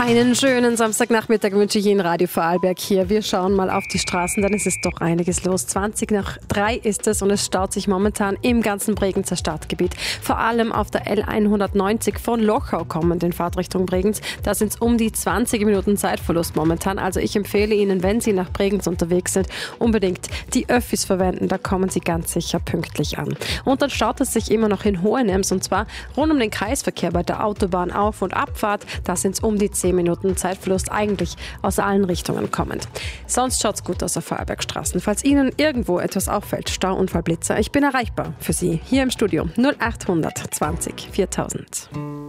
Einen schönen Samstagnachmittag wünsche ich Ihnen, Radio Vorarlberg hier. Wir schauen mal auf die Straßen, denn es ist doch einiges los. 2:20 ist es und es staut sich momentan im ganzen Bregenzer Stadtgebiet. Vor allem auf der L190 von Lochau kommend in Fahrtrichtung Bregenz. Da sind es um die 20 Minuten Zeitverlust momentan. Also ich empfehle Ihnen, wenn Sie nach Bregenz unterwegs sind, unbedingt die Öffis verwenden. Da kommen Sie ganz sicher pünktlich an. Und dann staut es sich immer noch in Hohenems und zwar rund um den Kreisverkehr bei der Autobahn Auf- und Abfahrt. Da sind es um die 10 Minuten Zeitverlust, eigentlich aus allen Richtungen kommend. Sonst schaut's gut aus auf Vorarlbergstraßen. Falls Ihnen irgendwo etwas auffällt, Stauunfall, Blitzer, ich bin erreichbar für Sie hier im Studio 0800 20 4000.